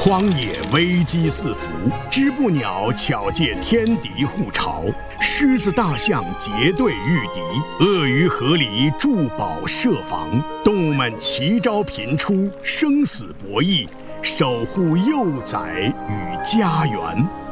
荒野危机四伏，织布鸟巧借天敌护巢，狮子大象结队御敌，鳄鱼河里筑堡设防，动物们齐招频出，生死博弈，守护幼崽与家园。